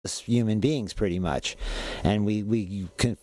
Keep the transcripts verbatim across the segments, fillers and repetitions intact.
human beings pretty much, and we we can.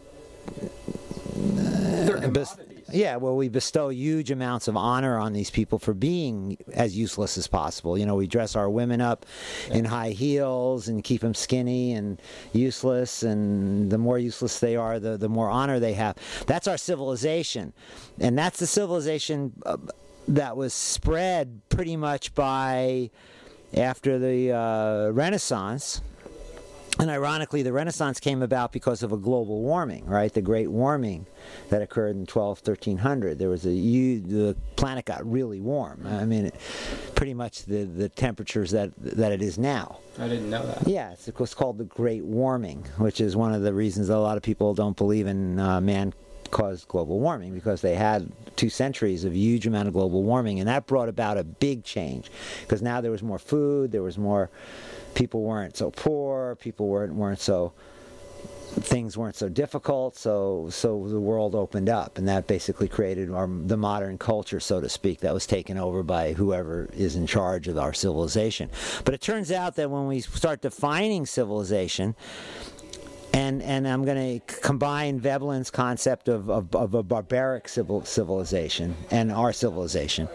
They're commodities. Yeah, well, we bestow huge amounts of honor on these people for being as useless as possible. You know, we dress our women up yeah. in high heels and keep them skinny and useless, and the more useless they are, the, the more honor they have. That's our civilization, and that's the civilization uh, that was spread pretty much by after the uh, Renaissance. And ironically, the Renaissance came about because of a global warming, right? The Great Warming that occurred in twelve, thirteen hundred. There was a you, the planet got really warm. I mean, it, pretty much the, the temperatures that that it is now. I didn't know that. Yeah, it's, it's called the Great Warming, which is one of the reasons that a lot of people don't believe in uh, man caused global warming, because they had two centuries of huge amount of global warming, and that brought about a big change, because now there was more food, there was more. People weren't so poor, people weren't weren't so, things weren't so difficult, so so the world opened up, and that basically created our, the modern culture, so to speak, that was taken over by whoever is in charge of our civilization. But it turns out that when we start defining civilization, and and I'm going to combine Veblen's concept of, of, of a barbaric civil, civilization and our civilization,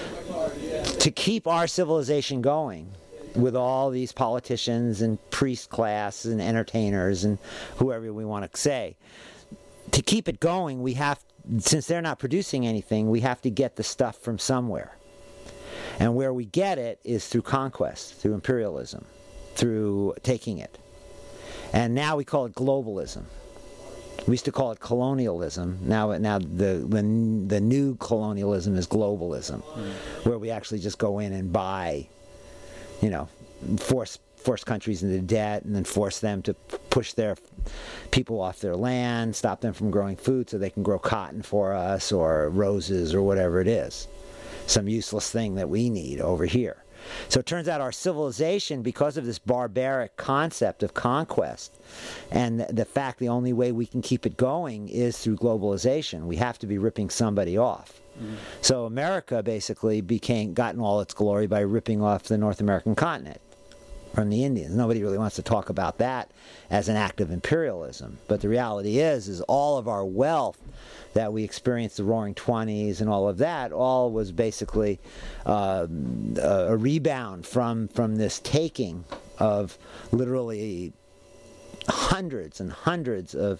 to keep our civilization going, with all these politicians and priest class and entertainers and whoever we want to say, to keep it going, we have, since they're not producing anything, we have to get the stuff from somewhere. And where we get it is through conquest, through imperialism, through taking it. And now we call it globalism. We used to call it colonialism. Now, now the the, the new colonialism is globalism, mm. where we actually just go in and buy. You know, force force countries into debt, and then force them to push their people off their land, stop them from growing food so they can grow cotton for us, or roses, or whatever it is. Some useless thing that we need over here. So it turns out our civilization, because of this barbaric concept of conquest, and the fact the only way we can keep it going is through globalization. We have to be ripping somebody off. Mm-hmm. So America basically became gotten all its glory by ripping off the North American continent from the Indians. Nobody really wants to talk about that as an act of imperialism. But the reality is, is all of our wealth that we experienced, the Roaring Twenties and all of that, all was basically uh, a rebound from from this taking of literally hundreds and hundreds of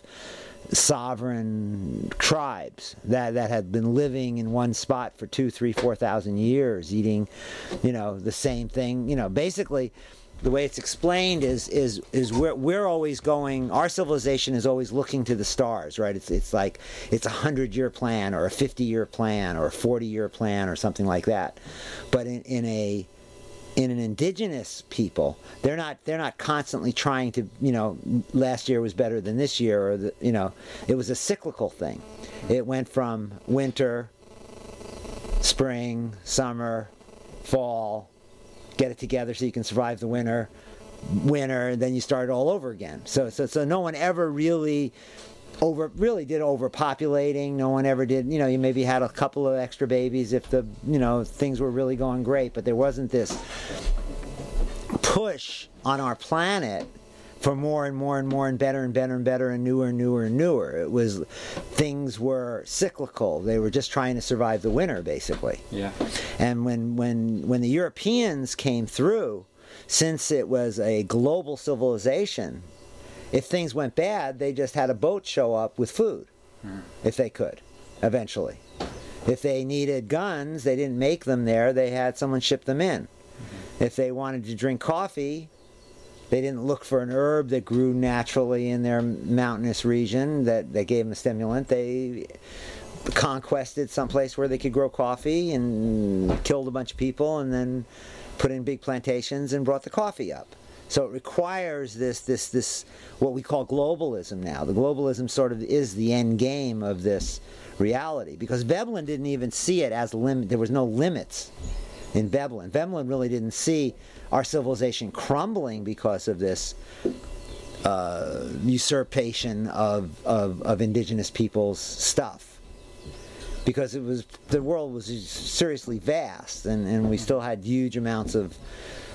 sovereign tribes that, that had been living in one spot for two, three, four thousand years, eating, you know, the same thing. You know, basically, the way it's explained is is is we're we're always going. Our civilization is always looking to the stars, right? It's it's like it's a hundred-year plan, or a fifty-year plan, or a forty-year plan, or something like that. But in in a in an indigenous people, they're not they're not constantly trying to, you know, last year was better than this year, or the, you know, it was a cyclical thing. It went from winter, spring, summer, fall, get it together so you can survive the winter, winter, and then you start all over again. So so so no one ever really over really did overpopulating. No one ever did, you know, you maybe had a couple of extra babies if the, you know, things were really going great, but there wasn't this push on our planet for more and more and more and better and better and better and newer and newer and newer. It was, things were cyclical. They were just trying to survive the winter, basically. Yeah. And when when when the Europeans came through, since it was a global civilization, if things went bad, they just had a boat show up with food, mm. if they could, eventually. If they needed guns, they didn't make them there. They had someone ship them in. Mm-hmm. If they wanted to drink coffee, they didn't look for an herb that grew naturally in their mountainous region that, that gave them a stimulant. They conquested someplace where they could grow coffee and killed a bunch of people and then put in big plantations and brought the coffee up. So it requires this, this, this, what we call globalism now. The globalism sort of is the end game of this reality, because Veblen didn't even see it as limit. There was no limits in Veblen. Veblen really didn't see our civilization crumbling because of this uh, usurpation of, of of indigenous people's stuff, because it was the world was seriously vast, and, and we still had huge amounts of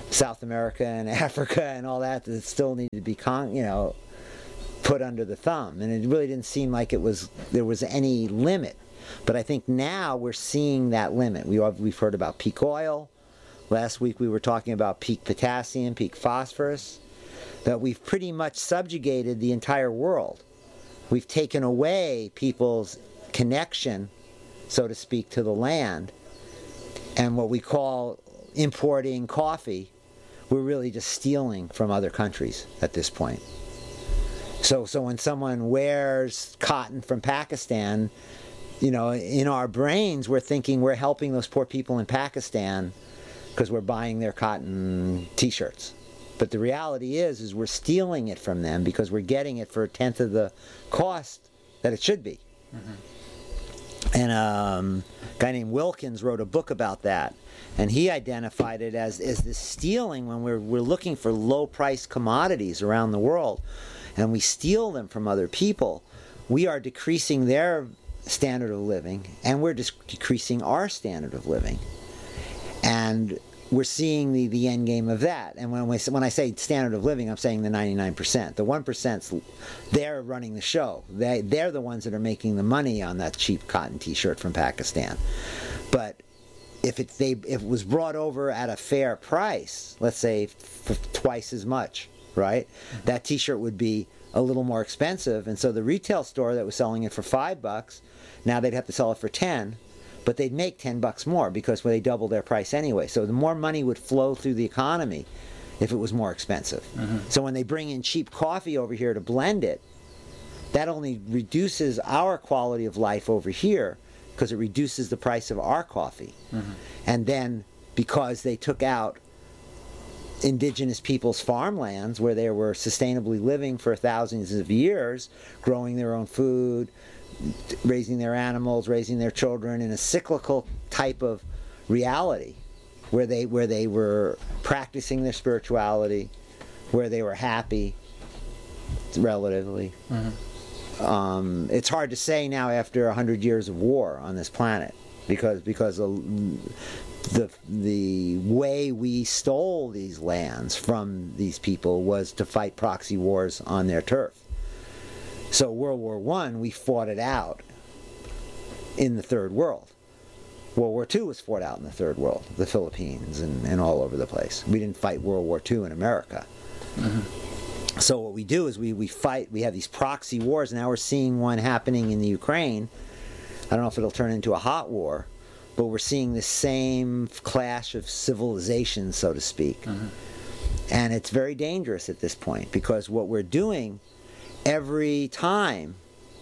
South America and Africa and all that that still need to be, con- you know, put under the thumb. And it really didn't seem like it was there was any limit. But I think now we're seeing that limit. We have, we've heard about peak oil. Last week we were talking about peak potassium, peak phosphorus. That we've pretty much subjugated the entire world. We've taken away people's connection, so to speak, to the land. And what we call importing coffee, we're really just stealing from other countries at this point. So, so when someone wears cotton from Pakistan, you know, in our brains we're thinking we're helping those poor people in Pakistan because we're buying their cotton t-shirts. But the reality is, is we're stealing it from them because we're getting it for a tenth of the cost that it should be. Mm-hmm. And um, a guy named Wilkins wrote a book about that. And he identified it as, as this stealing when we're, we're looking for low-priced commodities around the world. And we steal them from other people. We are decreasing their standard of living, and we're just decreasing our standard of living. And we're seeing the, the end game of that. And when, we, when I say standard of living, I'm saying the ninety-nine percent. The one percent, they're running the show. They, they're the ones that are making the money on that cheap cotton t-shirt from Pakistan. But if it, they, if it was brought over at a fair price, let's say for twice as much, right? Mm-hmm. That t-shirt would be a little more expensive. And so the retail store that was selling it for five bucks, now they'd have to sell it for ten. But they'd make ten bucks more because they double their price anyway. So the more money would flow through the economy if it was more expensive. Mm-hmm. So when they bring in cheap coffee over here to blend it, that only reduces our quality of life over here because it reduces the price of our coffee. Mm-hmm. And then because they took out indigenous people's farmlands where they were sustainably living for thousands of years, growing their own food, raising their animals, raising their children in a cyclical type of reality where they where they were practicing their spirituality, where they were happy relatively. Mm-hmm. Um, it's hard to say now after a hundred years of war on this planet because because of the the way we stole these lands from these people was to fight proxy wars on their turf. So World War One, we fought it out in the Third World. World War Two was fought out in the Third World, the Philippines and, and all over the place. We didn't fight World War Two in America. Mm-hmm. So what we do is we, we fight, we have these proxy wars. Now we're seeing one happening in the Ukraine. I don't know if it'll turn into a hot war, but we're seeing the same clash of civilizations, so to speak. Mm-hmm. And it's very dangerous at this point because what we're doing every time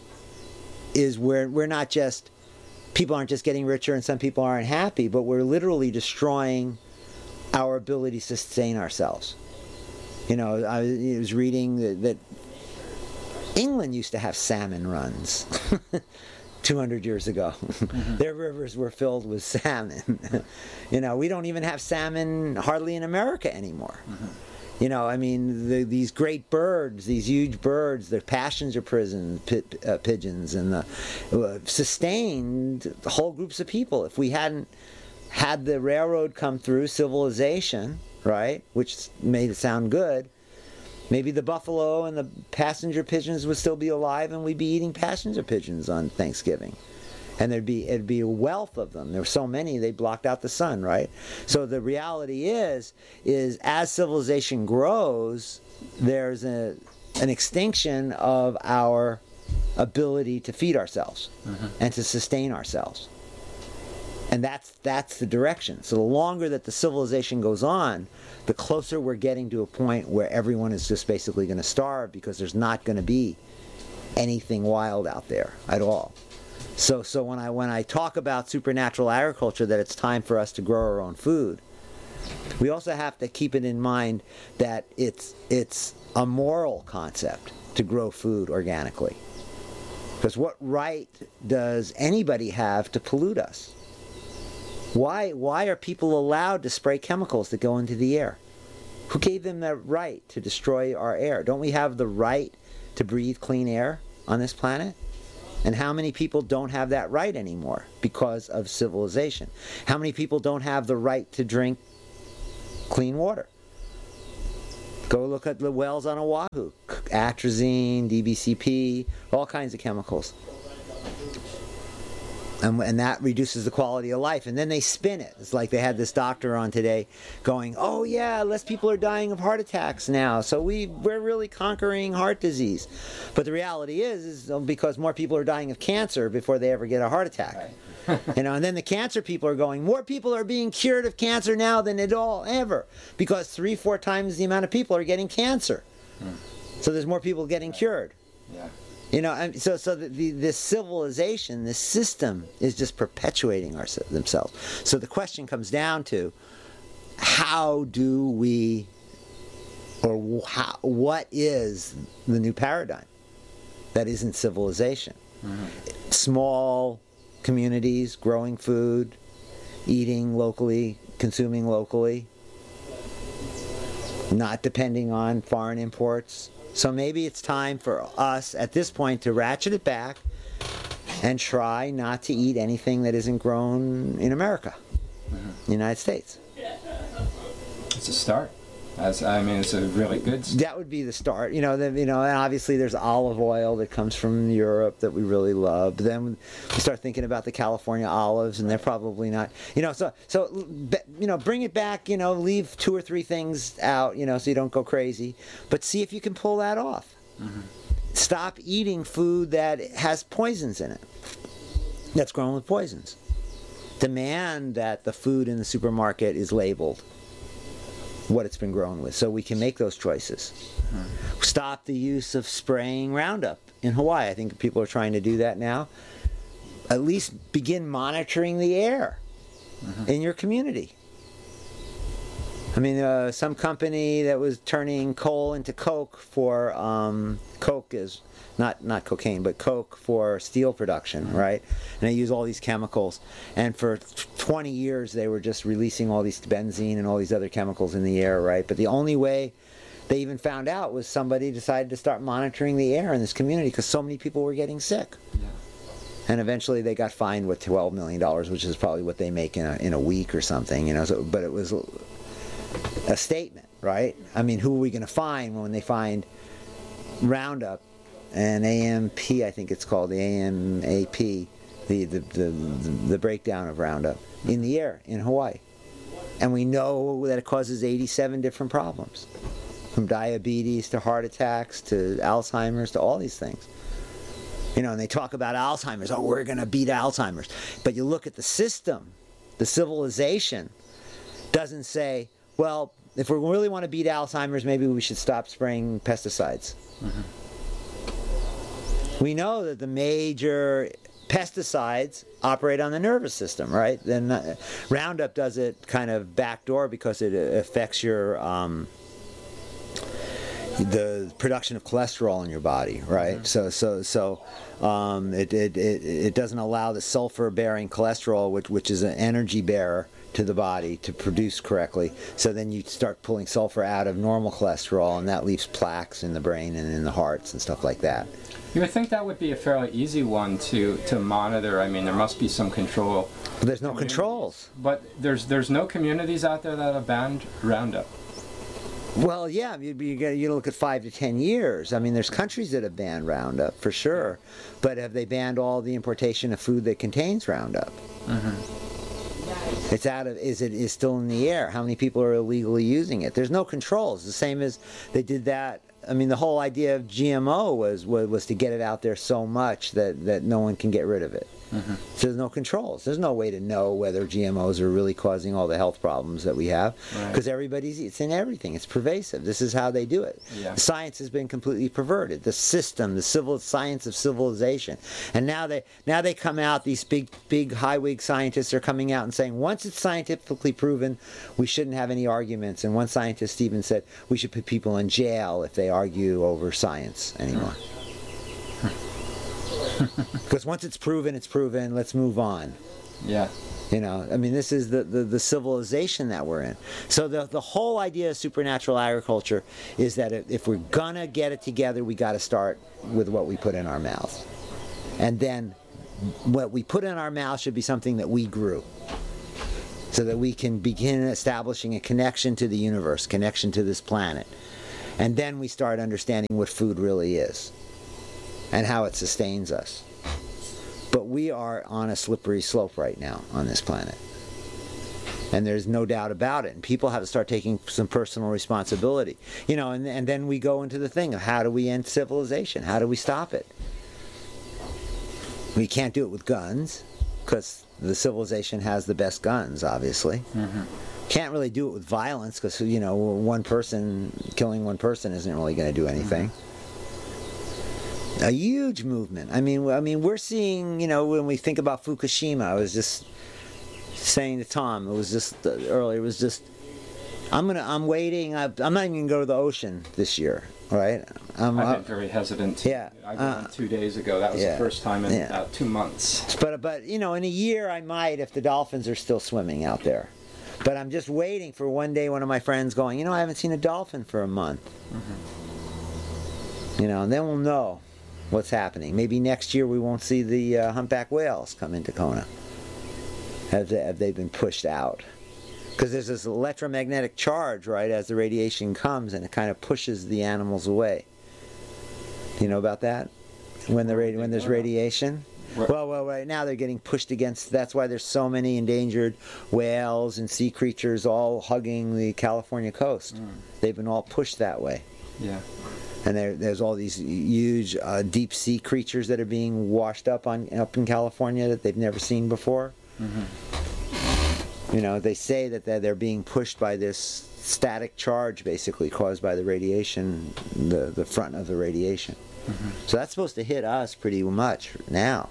is we're, we're not just, people aren't just getting richer and some people aren't happy, but we're literally destroying our ability to sustain ourselves. You know, I was reading that, that England used to have salmon runs two hundred years ago. Mm-hmm. Their rivers were filled with salmon. You know, we don't even have salmon hardly in America anymore. Mm-hmm. You know, I mean, the, these great birds, these huge birds, the passenger prison pi- uh, pigeons, and the uh, sustained whole groups of people. If we hadn't had the railroad come through, civilization, right, which made it sound good, maybe the buffalo and the passenger pigeons would still be alive, and we'd be eating passenger pigeons on Thanksgiving. And there'd be it'd be a wealth of them. There were so many they blocked out the sun, right? So the reality is, is as civilization grows, there's a an extinction of our ability to feed ourselves mm-hmm. and to sustain ourselves. And that's that's the direction. So the longer that the civilization goes on, the closer we're getting to a point where everyone is just basically going to starve because there's not going to be anything wild out there at all. So so when I when I talk about supernatural agriculture, that it's time for us to grow our own food, we also have to keep it in mind that it's it's a moral concept to grow food organically. Because what right does anybody have to pollute us? Why why are people allowed to spray chemicals that go into the air? Who gave them the right to destroy our air? Don't we have the right to breathe clean air on this planet? And how many people don't have that right anymore because of civilization? How many people don't have the right to drink clean water Go look at the wells on Oahu. Atrazine, D B C P, all kinds of chemicals. And, and that reduces the quality of life. And then they spin it. It's like they had this doctor on today going, oh yeah, less people are dying of heart attacks now. So we, we're really conquering heart disease. But the reality is, is because more people are dying of cancer before they ever get a heart attack. Right. You know, and then the cancer people are going, more people are being cured of cancer now than at all ever. Because three, four times the amount of people are getting cancer. Hmm. So there's more people getting cured. Yeah. You know, and so so the, the, this civilization, this system is just perpetuating our, themselves. So the question comes down to, how do we, or how, what is the new paradigm that isn't civilization? Mm-hmm. Small communities, growing food, eating locally, consuming locally, not depending on foreign imports. So maybe it's time for us at this point to ratchet it back and try not to eat anything that isn't grown in America, mm-hmm. the United States. It's a start. As, I mean, it's a really good start. That would be the start. You know, the, you know, and obviously there's olive oil that comes from Europe that we really love. But then we start thinking about the California olives, and they're probably not. You know, so so you know, bring it back. You know, leave two or three things out. You know, so you don't go crazy. But see if you can pull that off. Mm-hmm. Stop eating food that has poisons in it. That's grown with poisons. Demand that the food in the supermarket is labeled what it's been grown with, so we can make those choices. Hmm. Stop the use of spraying Roundup in Hawaii. I think people are trying to do that now. At least begin monitoring the air mm-hmm. in your community. I mean, uh, some company that was turning coal into coke for um, coke is not not cocaine, but coke for steel production, mm-hmm. right? And they use all these chemicals. And for twenty years, they were just releasing all these benzene and all these other chemicals in the air, right? But the only way they even found out was somebody decided to start monitoring the air in this community because so many people were getting sick. Yeah. And eventually, they got fined with twelve million dollars, which is probably what they make in a in a week or something, you know. So, but it was a statement, right? I mean, who are we going to find when they find Roundup and A M P, I think it's called, the A M A P, the, the, the, the breakdown of Roundup, in the air in Hawaii. And we know that it causes eighty-seven different problems, from diabetes to heart attacks to Alzheimer's to all these things. You know, and they talk about Alzheimer's. Oh, we're going to beat Alzheimer's. But you look at the system, the civilization doesn't say, well, if we really want to beat Alzheimer's, maybe we should stop spraying pesticides. Mm-hmm. We know that the major pesticides operate on the nervous system, right? Then uh, Roundup does it kind of backdoor because it affects your um, the production of cholesterol in your body, right? Mm-hmm. So so so um, it, it it it doesn't allow the sulfur-bearing cholesterol, which which is an energy bearer to the body, to produce correctly. So then you start pulling sulfur out of normal cholesterol, and that leaves plaques in the brain and in the hearts and stuff like that. You would think that would be a fairly easy one to, to monitor. I mean, there must be some control. But there's no controls. But there's there's no communities out there that have banned Roundup. Well, yeah, you, you, got, you look at five to ten years. I mean, there's countries that have banned Roundup, for sure. But have they banned all the importation of food that contains Roundup? Mm-hmm. It's out of, is it is still in the air? How many people are illegally using it? There's no controls. The same as they did that. I mean, the whole idea of G M O was was, was to get it out there so much that, that no one can get rid of it. Mm-hmm. So there's no controls. There's no way to know whether G M Os are really causing all the health problems that we have, because right. everybody's, it's in everything. It's pervasive. This is how they do it. Yeah. The science has been completely perverted. The system, the civil science of civilization, and now they now they come out. These big big high-wig scientists are coming out and saying once it's scientifically proven, we shouldn't have any arguments. And one scientist even said we should put people in jail if they argue over science anymore. Because once it's proven, it's proven. Let's move on. Yeah. You know, I mean, this is the, the, the civilization that we're in. So the the whole idea of supernatural agriculture is that if we're gonna get it together, we got to start with what we put in our mouths, and then what we put in our mouth should be something that we grew, so that we can begin establishing a connection to the universe, connection to this planet. And then we start understanding what food really is and how it sustains us. But we are on a slippery slope right now on this planet. And there's no doubt about it. And people have to start taking some personal responsibility. You know, and, and then we go into the thing of how do we end civilization? How do we stop it? We can't do it with guns, because the civilization has the best guns, obviously. Mm-hmm. Can't really do it with violence, because, you know, one person, killing one person isn't really going to do anything. Mm-hmm. A huge movement. I mean, I mean, we're seeing, you know, when we think about Fukushima, I was just saying to Tom, it was just uh, earlier, it was just, I'm gonna, I'm waiting, I, I'm not even gonna go to the ocean this year, right? Um, I've been very hesitant. Yeah. I went uh, two days ago. That was yeah, the first time in yeah. about two months. But, but, you know, in a year I might if the dolphins are still swimming out there. But I'm just waiting for one day one of my friends going, you know, I haven't seen a dolphin for a month. Mm-hmm. You know, and then we'll know what's happening. Maybe next year we won't see the uh, humpback whales come into Kona. Have they, have they been pushed out? Because there's this electromagnetic charge, right, as the radiation comes, and it kind of pushes the animals away. Do you know about that? When the radi- when there's radiation? Well, well, right now they're getting pushed against. That's why there's so many endangered whales and sea creatures all hugging the California coast. Mm. They've been all pushed that way. Yeah. And there, there's all these huge uh, deep sea creatures that are being washed up on up in California that they've never seen before. Mm-hmm. You know, they say that they're, they're being pushed by this static charge, basically caused by the radiation, the the front of the radiation. Mm-hmm. So that's supposed to hit us pretty much now.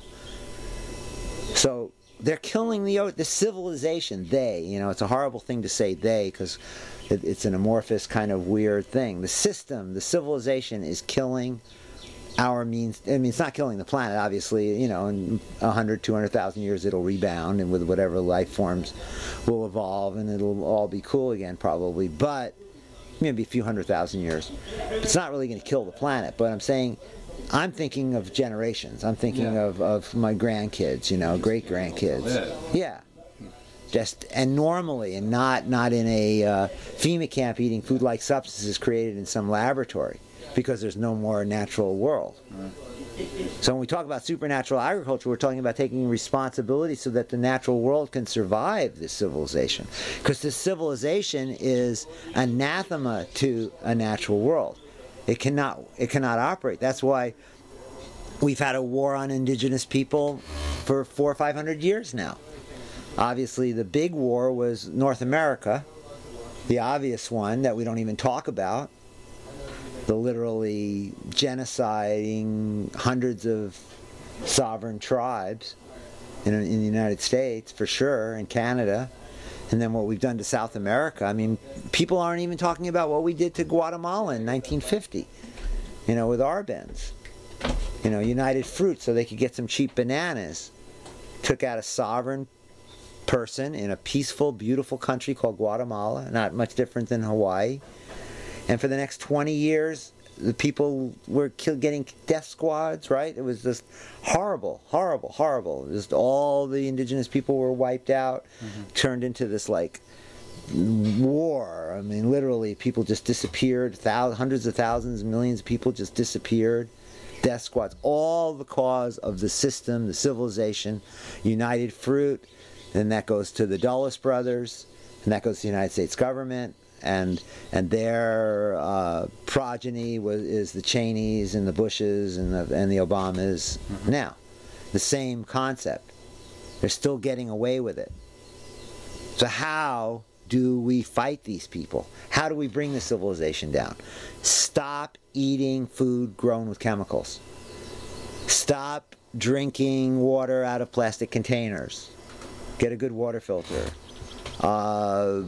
So they're killing the the civilization. They, you know, it's a horrible thing to say they, because it, it's an amorphous kind of weird thing. The system, the civilization is killing our means. I mean, it's not killing the planet, obviously. You know, in one hundred, two hundred thousand years it'll rebound, and with whatever life forms will evolve, and it'll all be cool again probably. But maybe a few hundred thousand years. It's not really going to kill the planet, but I'm saying, I'm thinking of generations. I'm thinking yeah. of, of my grandkids, you know, great grandkids. Yeah. Just and normally, and not not in a uh, FEMA camp eating food-like substances created in some laboratory, because there's no more natural world. Right. So when we talk about supernatural agriculture, we're talking about taking responsibility so that the natural world can survive this civilization. Because this civilization is anathema to a natural world. It cannot, it cannot operate. That's why we've had a war on indigenous people for four or five hundred years now. Obviously, the big war was North America, the obvious one that we don't even talk about. The literally genociding hundreds of sovereign tribes in, in the United States, for sure, and Canada. And then what we've done to South America. I mean, people aren't even talking about what we did to Guatemala in nineteen fifty, you know, with Arbenz. You know, United Fruit, so they could get some cheap bananas. Took out a sovereign person in a peaceful, beautiful country called Guatemala, not much different than Hawaii. And for the next twenty years, the people were kill, getting death squads, right? It was just horrible, horrible, horrible. Just all the indigenous people were wiped out, mm-hmm. turned into this, like, war. I mean, literally, people just disappeared. Thousands, hundreds of thousands, millions of people just disappeared. Death squads. All the cause of the system, the civilization. United Fruit, then that goes to the Dulles brothers, and that goes to the United States government. And and their uh, progeny was is the Cheneys and the Bushes and the and the Obamas. Mm-hmm. Now, the same concept. They're still getting away with it. So how do we fight these people? How do we bring the civilization down? Stop eating food grown with chemicals. Stop drinking water out of plastic containers. Get a good water filter. Uh,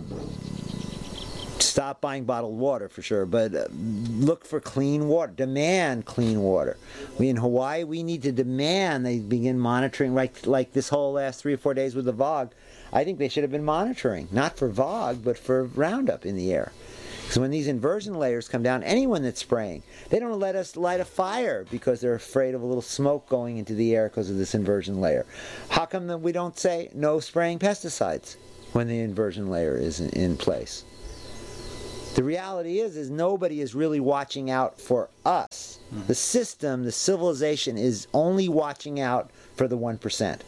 Stop buying bottled water, for sure, but uh, look for clean water. Demand clean water. We, in Hawaii, we need to demand they begin monitoring, like, like this whole last three or four days with the V O G. I think they should have been monitoring, not for V O G, but for Roundup in the air. Because when these inversion layers come down, anyone that's spraying, they don't let us light a fire because they're afraid of a little smoke going into the air because of this inversion layer. How come that we don't say no spraying pesticides when the inversion layer is in, in place? The reality is, is nobody is really watching out for us. Mm-hmm. The system, the civilization is only watching out for the one percent.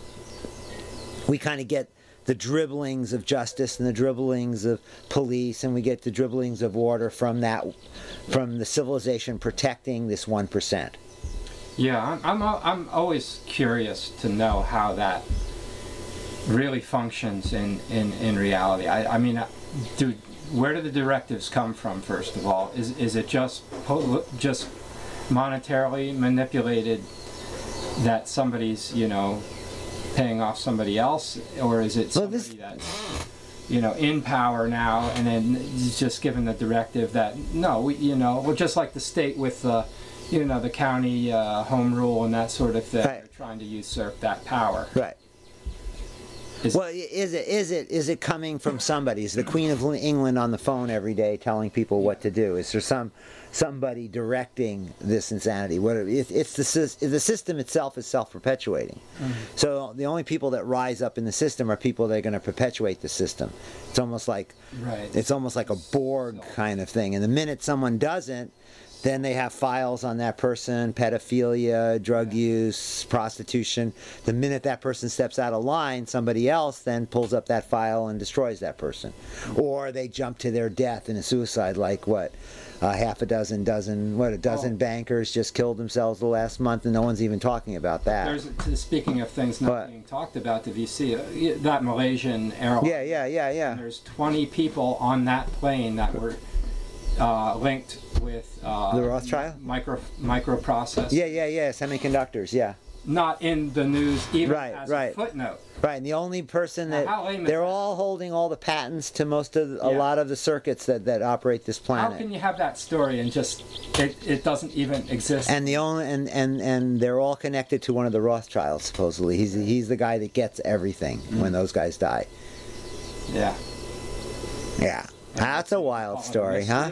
We kind of get the dribblings of justice and the dribblings of police, and we get the dribblings of order from that, from the civilization protecting this one percent. Yeah, I'm, I'm, I'm always curious to know how that really functions in, in, in reality. I, I mean, do, where do the directives come from, first of all? Is, is it just, just monetarily manipulated that somebody's, you know, paying off somebody else, or is it somebody well, this... that's, you know, in power now, and then he's just given the directive that no, we, you know, well, just like the state with the, you know, the county uh, home rule and that sort of thing, right. They're trying to usurp that power. Right. Is well, is it is it is it coming from somebody? Is the Queen of England on the phone every day telling people what to do? Is there some somebody directing this insanity? What it, it's the the system itself is self-perpetuating. Mm-hmm. So the only people that rise up in the system are people that are going to perpetuate the system. It's almost like right. It's almost like a Borg kind of thing. And the minute someone doesn't, then they have files on that person, pedophilia, drug use, prostitution. The minute that person steps out of line, somebody else then pulls up that file and destroys that person. Or they jump to their death in a suicide, like what? Uh, half a dozen, dozen, what, a dozen oh. bankers just killed themselves the last month, and no one's even talking about that. There's, speaking of things not but, being talked about, did you see uh, that Malaysian airline? Yeah, yeah, yeah, yeah. And there's twenty people on that plane that were Uh, linked with uh, the Rothschild micro microprocessors. Yeah, yeah, yeah. Semiconductors. Yeah. Not in the news, even right, as right. a footnote. Right, and the only person that now, they're all holding all the patents to most of a yeah. lot of the circuits that, that operate this planet. How can you have that story and just it, it doesn't even exist? And the only and, and, and they're all connected to one of the Rothschilds supposedly. He's he's the guy that gets everything mm. when those guys die. Yeah. Yeah. That's a wild story, huh?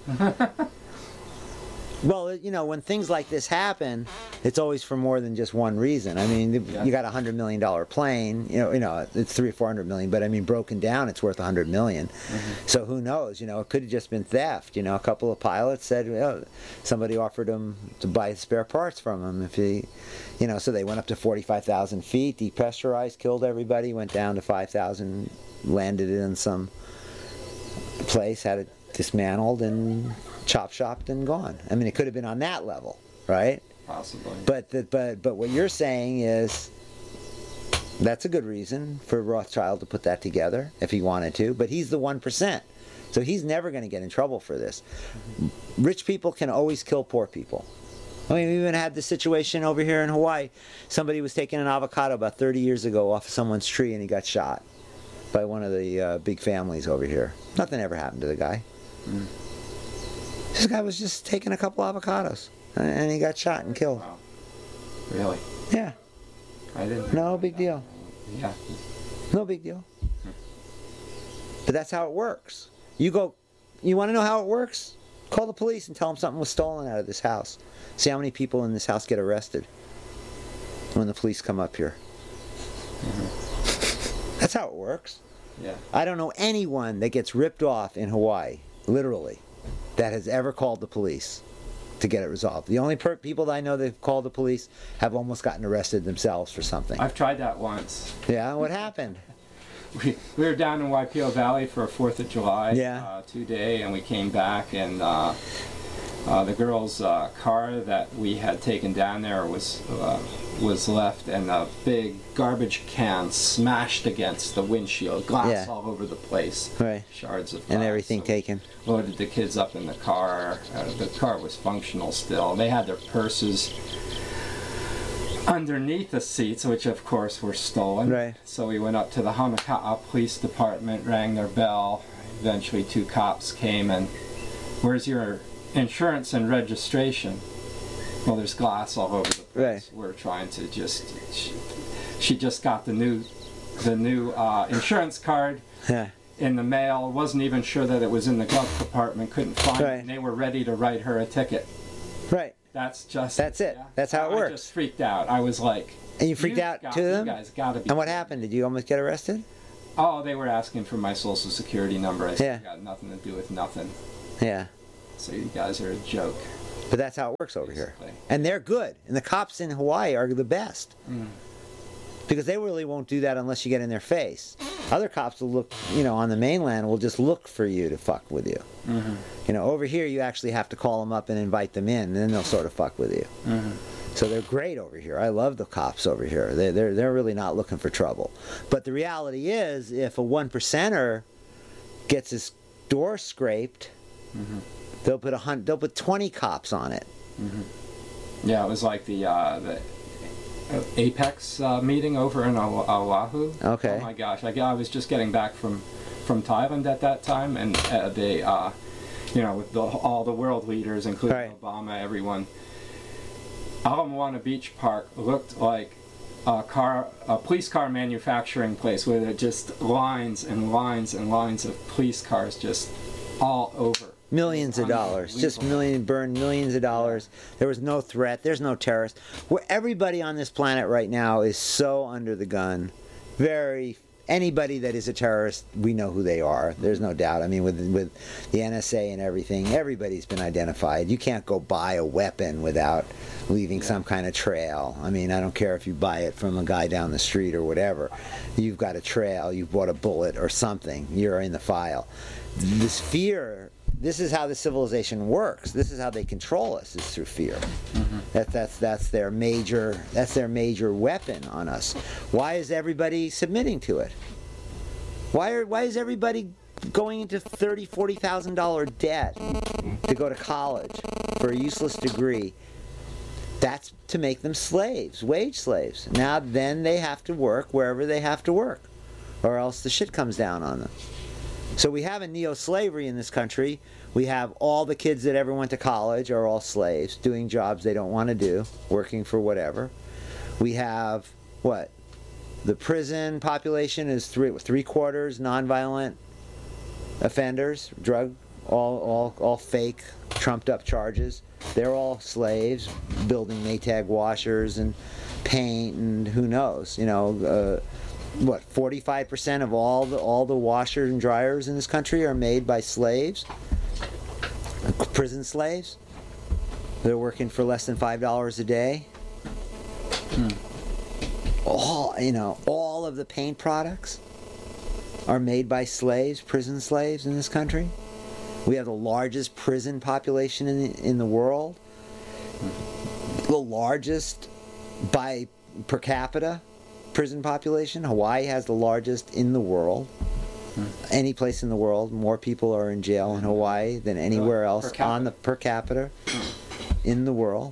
Well, you know, when things like this happen, it's always for more than just one reason. I mean, yeah. you got a hundred million dollar plane. You know, you know, it's three or four hundred million, but I mean, broken down, it's worth a hundred million. Mm-hmm. So who knows? You know, it could have just been theft. You know, a couple of pilots said, well, somebody offered them to buy spare parts from him if he, you know, so they went up to forty-five thousand feet, depressurized, killed everybody, went down to five thousand, landed it in some place, had it dismantled and chop shopped and gone. I mean, it could have been on that level, right? Possibly. But the, but but what you're saying is that's a good reason for Rothschild to put that together if he wanted to. But he's the one percent, so he's never going to get in trouble for this. Mm-hmm. Rich people can always kill poor people. I mean, we even had this situation over here in Hawaii. Somebody was taking an avocado about thirty years ago off of someone's tree, and he got shot by one of the uh, big families over here. Nothing ever happened to the guy. Mm. This guy was just taking a couple avocados, and he got shot and killed. Wow. Really? Yeah. I didn't. No big deal. Yeah. No big deal. Hmm. But that's how it works. You go, you want to know how it works? Call the police and tell them something was stolen out of this house. See how many people in this house get arrested when the police come up here. Mm-hmm. That's how it works. Yeah. I don't know anyone that gets ripped off in Hawaii, literally, that has ever called the police to get it resolved. The only per- people that I know that have called the police have almost gotten arrested themselves for something. I've tried that once. Yeah, what happened? we, we were down in Waipio Valley for a fourth of July yeah. uh, two-day, and we came back, and uh, uh, the girl's uh, car that we had taken down there was uh, was left, and a big garbage can smashed against the windshield, glass yeah. all over the place, right. shards of glass. And everything so taken. Loaded the kids up in the car. Uh, the car was functional still. They had their purses underneath the seats, which of course were stolen. Right. So we went up to the Hanaka'a Police Department, rang their bell. Eventually two cops came and, where's your insurance and registration? Well, there's glass all over the place. Right. We're trying to just, she, she just got the new, the new uh, insurance card. Yeah. In the mail, wasn't even sure that it was in the glove compartment, couldn't find right. it, and they were ready to write her a ticket. Right. That's just... That's it. Yeah. That's how it works. I just freaked out. I was like... And you freaked out got, to them? You guys gotta be... And what happened? Did you almost get arrested? Oh, they were asking for my social security number. I said, Yeah. "It got nothing to do with nothing." Yeah. So you guys are a joke. But that's how it works over here. Basically. And they're good. And the cops in Hawaii are the best. Mm. Because they really won't do that unless you get in their face. Other cops will look, you know, on the mainland will just look for you to fuck with you. Mm-hmm. You know, over here you actually have to call them up and invite them in, and then they'll sort of fuck with you. Mm-hmm. So they're great over here. I love the cops over here. They, they're they're really not looking for trouble. But the reality is, if a one percenter gets his door scraped, Mm-hmm. they'll put a hun- they'll put twenty cops on it. Mm-hmm. Yeah, it was like the uh, the Apex uh, meeting over in O- Oahu. Okay. Oh my gosh! I, I was just getting back from from Thailand at that time, and uh, they, uh, you know, with the, all the world leaders, including Right. Obama, everyone. Ala Moana Beach Park looked like a car, a police car manufacturing place, where there are just lines and lines and lines of police cars just all over. Millions of dollars, just million burned millions of dollars. There was no threat. There's no terrorist. Where everybody on this planet right now is so under the gun. Very anybody that is a terrorist, we know who they are. There's no doubt. I mean, with with the N S A and everything, everybody's been identified. You can't go buy a weapon without leaving Yeah. some kind of trail. I mean, I don't care if you buy it from a guy down the street or whatever. You've got a trail. You've bought a bullet or something. You're in the file. This fear. This is how the civilization works. This is how they control us, is through fear. Mm-hmm. That, that's that's their major that's their major weapon on us. Why is everybody submitting to it? Why are why is everybody going into thirty, forty thousand dollar debt to go to college for a useless degree? That's to make them slaves, wage slaves. Now then they have to work wherever they have to work, or else the shit comes down on them. So we have a neo-slavery in this country. We have all the kids that ever went to college are all slaves, doing jobs they don't want to do, working for whatever. We have, what? The prison population is three three quarters nonviolent offenders, drug, all all all fake, trumped up charges. They're all slaves, building Maytag washers and paint and who knows, you know. Uh, What, forty-five percent of all the all the washers and dryers in this country are made by slaves, prison slaves. They're working for less than five dollars a day. Hmm. All you know, all of the paint products are made by slaves, prison slaves in this country. We have the largest prison population in the, in the world. The largest by per capita prison population. Hawaii has the largest in the world. Hmm. Any place in the world, more people are in jail in Hawaii than anywhere Per else capita. on the per capita in the world.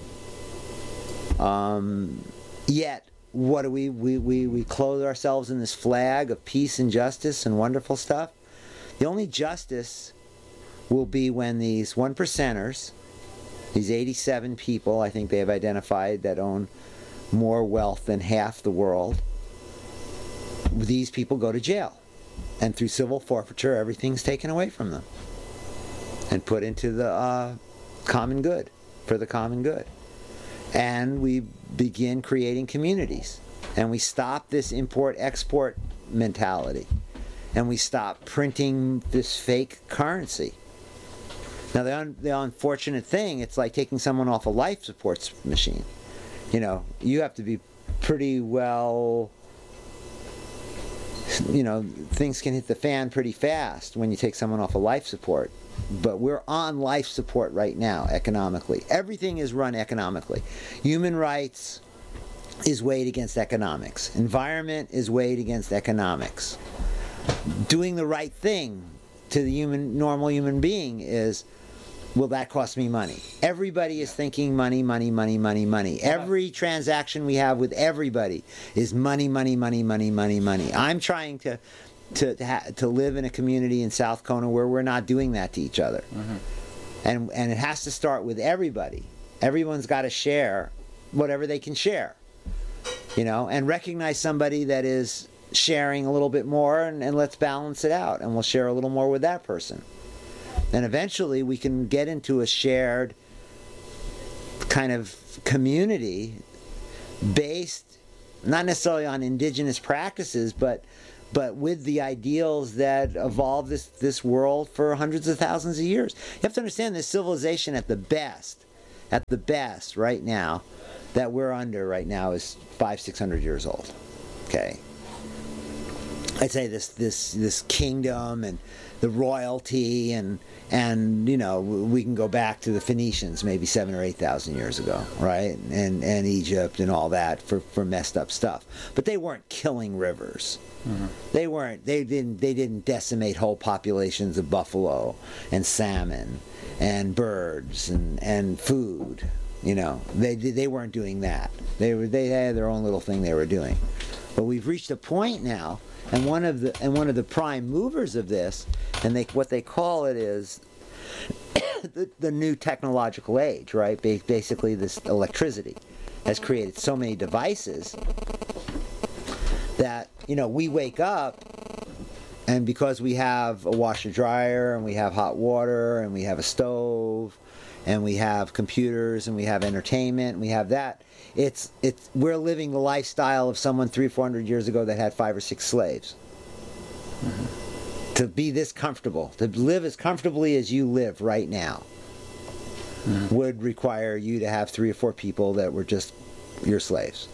Um, yet, what do we, we, we, we clothe ourselves in this flag of peace and justice and wonderful stuff? The only justice will be when these one percenters, these eighty-seven people, I think they have identified, that own more wealth than half the world, these people go to jail. And through civil forfeiture, everything's taken away from them and put into the uh, common good, for the common good. And we begin creating communities. And we stop this import-export mentality. And we stop printing this fake currency. Now, the, un- the unfortunate thing, it's like taking someone off a life support machine. You know, you have to be pretty well, you know, things can hit the fan pretty fast when you take someone off of life support. But we're on life support right now, economically. Everything is run economically. Human rights is weighed against economics. Environment is weighed against economics. Doing the right thing to the human, normal human being is, will that cost me money? Everybody is thinking money, money, money, money, money. Every transaction we have with everybody is money, money, money, money, money, money. I'm trying to to to, ha- to live in a community in South Kona where we're not doing that to each other. Mm-hmm. And and it has to start with everybody. Everyone's got to share whatever they can share. You know, and recognize somebody that is sharing a little bit more, and, and let's balance it out, and we'll share a little more with that person. And eventually we can get into a shared kind of community based not necessarily on indigenous practices, but but with the ideals that evolved this, this world for hundreds of thousands of years. You have to understand this civilization at the best, at the best right now, that we're under right now is five, six hundred years old. Okay. I'd say this this this kingdom and the royalty and and you know we can go back to the Phoenicians maybe seven or eight thousand years ago, right? And and Egypt and all that for, for messed up stuff. But they weren't killing rivers. Mm-hmm. They weren't. They didn't. They didn't decimate whole populations of buffalo and salmon and birds and, and food. You know, they they weren't doing that. They were. They had their own little thing they were doing. But we've reached a point now. And one of the and one of the prime movers of this, and they what they call it is the, the new technological age, right? Ba- basically, this electricity has created so many devices that you know we wake up, and because we have a washer dryer and we have hot water and we have a stove, and we have computers and we have entertainment and we have that. It's it's we're living the lifestyle of someone three, four hundred years ago that had five or six slaves. Mm-hmm. To be this comfortable, to live as comfortably as you live right now, mm-hmm. would require you to have three or four people that were just your slaves.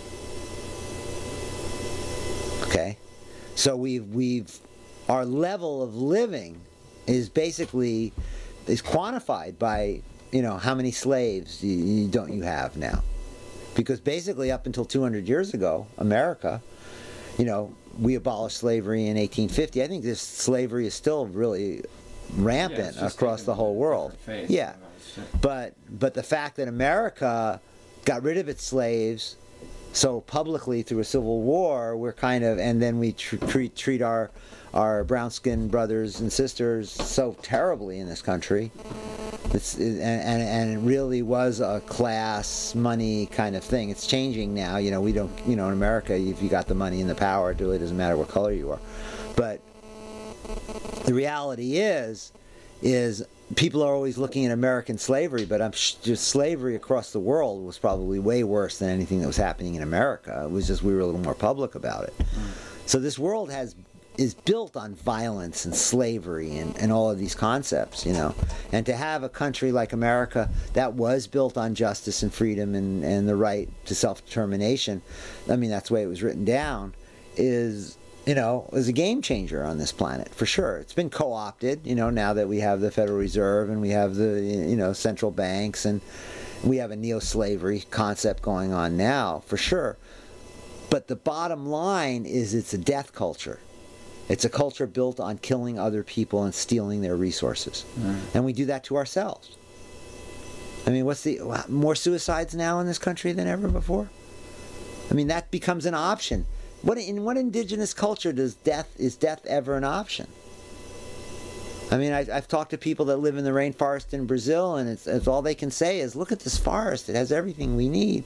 Okay, so we've we've our level of living is basically is quantified by you know how many slaves you, you don't you have now. Because basically up until two hundred years ago, America, you know, we abolished slavery in eighteen fifty. I think this slavery is still really rampant yeah, across the whole world. Phase, yeah. But but the fact that America got rid of its slaves so publicly through a civil war, we're kind of, and then we tr- treat treat our our brown-skinned brothers and sisters so terribly in this country. It's, and, and and it really was a class, money kind of thing. It's changing now. You know, we don't, you know, in America, if you got the money and the power to it, it doesn't matter what color you are. But the reality is, is people are always looking at American slavery, but I'm sh- just slavery across the world was probably way worse than anything that was happening in America. It was just we were a little more public about it. Mm. So this world has is built on violence and slavery and, and all of these concepts, you know. And to have a country like America that was built on justice and freedom and, and the right to self-determination, I mean, that's the way it was written down, is, you know, is a game changer on this planet, for sure. It's been co-opted, you know, now that we have the Federal Reserve and we have the, you know, central banks and we have a neo-slavery concept going on now, for sure. But the bottom line is it's a death culture. It's a culture built on killing other people and stealing their resources. Mm. And we do that to ourselves. I mean, what's the more suicides now in this country than ever before? I mean, that becomes an option. What in what indigenous culture does death is death ever an option? I mean, I, I've talked to people that live in the rainforest in Brazil, and it's, it's all they can say is, "Look at this forest; it has everything we need."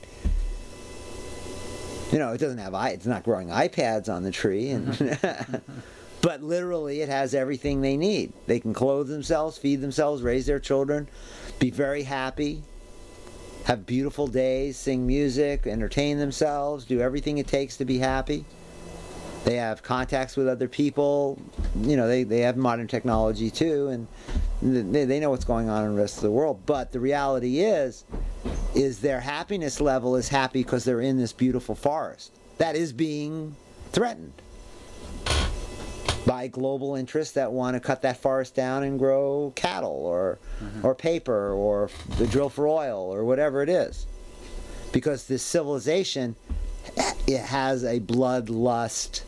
You know, it doesn't have it's not growing iPads on the tree, and but literally it has everything they need. They can clothe themselves, feed themselves, raise their children, be very happy, have beautiful days, sing music, entertain themselves, do everything it takes to be happy. They have contacts with other people. You know, they, they have modern technology too, and they, they know what's going on in the rest of the world. But the reality is, is their happiness level is happy because they're in this beautiful forest. That is being threatened by global interests that want to cut that forest down and grow cattle or mm-hmm. or paper or the drill for oil or whatever it is. Because this civilization, it has a bloodlust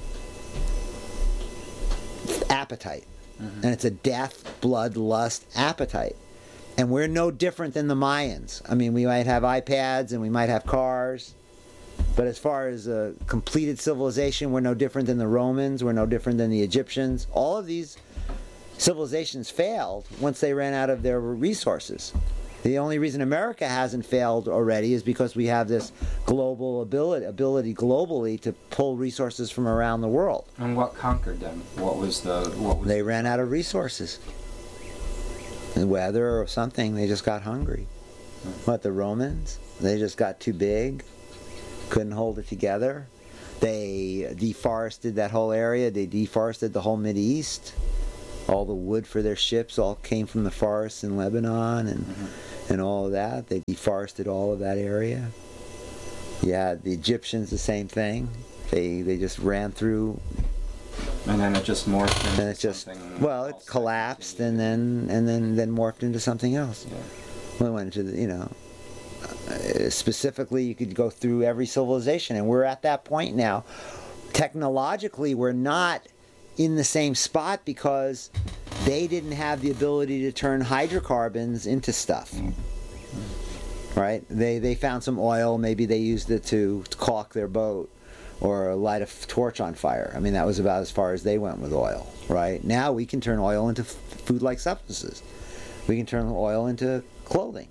appetite. Mm-hmm. And it's a death, bloodlust appetite. And we're no different than the Mayans. I mean, we might have iPads and we might have cars, but as far as a completed civilization, we're no different than the Romans, we're no different than the Egyptians. All of these civilizations failed once they ran out of their resources. The only reason America hasn't failed already is because we have this global ability, ability globally to pull resources from around the world. And what conquered them? What was the... What was they ran out of resources. The weather or something, they just got hungry. Hmm. What, the Romans? They just got too big, couldn't hold it together. They deforested that whole area. They deforested the whole Mideast. All the wood for their ships all came from the forests in Lebanon and mm-hmm. and all of that. They deforested all of that area. Yeah, the Egyptians, the same thing. They they just ran through. And then it just morphed into and it just something well, it collapsed and then and then then morphed into something else. Yeah. We went into the, you know, uh, specifically you could go through every civilization, and we're at that point now. Technologically, we're not in the same spot because they didn't have the ability to turn hydrocarbons into stuff. Right? They they found some oil, maybe they used it to, to caulk their boat or light a torch on fire. I mean, that was about as far as they went with oil, right? Now we can turn oil into f- food-like substances. We can turn oil into clothing.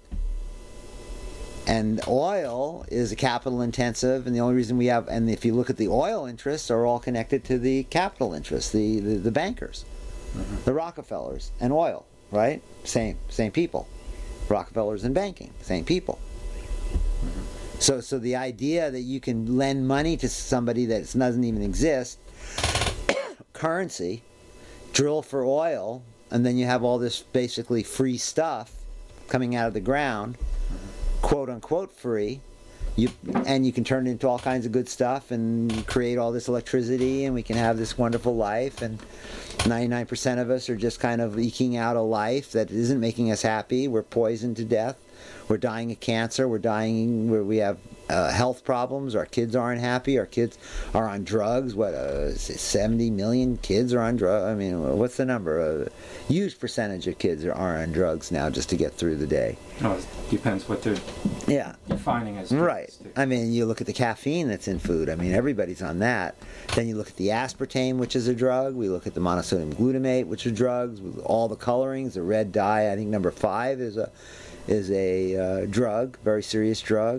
And oil is a capital intensive, and the only reason we have, and if you look at the oil interests, are all connected to the capital interests, the, the, the bankers, mm-hmm. the Rockefellers, and oil, right? Same same people. Rockefellers and banking, same people. Mm-hmm. So so the idea that you can lend money to somebody that doesn't even exist, currency, drill for oil, and then you have all this basically free stuff coming out of the ground, quote unquote free, you and you can turn it into all kinds of good stuff and create all this electricity, and we can have this wonderful life, and ninety-nine percent of us are just kind of eking out a life that isn't making us happy. We're poisoned to death. We're dying of cancer. We're dying where we have uh, health problems. Our kids aren't happy. Our kids are on drugs. What, uh, seventy million kids are on drugs? I mean, what's the number? A huge percentage of kids are, are on drugs now just to get through the day. Oh, it depends what they're yeah. defining as right. Too. I mean, you look at the caffeine that's in food. I mean, everybody's on that. Then you look at the aspartame, which is a drug. We look at the monosodium glutamate, which are drugs. With all the colorings, the red dye, I think number five is a is a uh, drug, very serious drug.